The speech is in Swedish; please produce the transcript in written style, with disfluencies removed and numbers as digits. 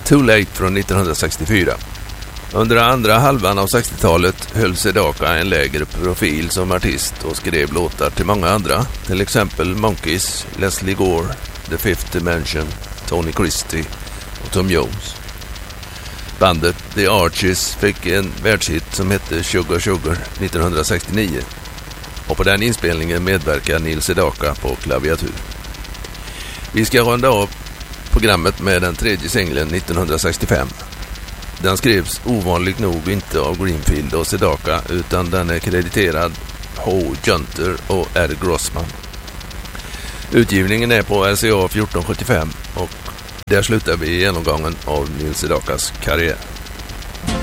Too Late från 1964. Under andra halvan av 60-talet höll Sedaka en lägre profil som artist och skrev låtar till många andra, till exempel Monkees, Leslie Gore, The Fifth Dimension, Tony Christie och Tom Jones. Bandet The Archies fick en världshit som hette Sugar Sugar 1969 och på den inspelningen medverkar Neil Sedaka på klaviatur. Vi ska runda av programmet med den tredje singeln 1965. Den skrevs ovanligt nog inte av Greenfield och Sedaka utan den är krediterad H. Junter och R. Grossman. Utgivningen är på RCA 1475 och där slutar vi genomgången av Neil Sedakas karriär.